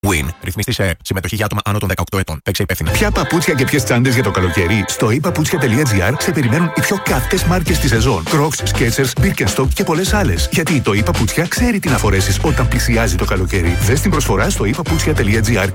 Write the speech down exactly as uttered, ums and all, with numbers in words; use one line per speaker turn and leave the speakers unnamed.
Win. Ρυθμιστή σε συμμετοχή για άτομα άνω των δεκαοκτώ ετών. Παίξε υπεύθυνα.
Ποια παπούτσια και ποιες τσάντες για το καλοκαίρι? Στο e papuchia τελεία gr σε περιμένουν οι πιο καυτές μάρκες της σεζόν. Crocs, Skechers, Birkenstock και πολλές άλλες. Γιατί το e papuchia ξέρει τι να φορέσεις όταν πλησιάζει το καλοκαίρι. Δες την προσφορά στο e papuchia τελεία gr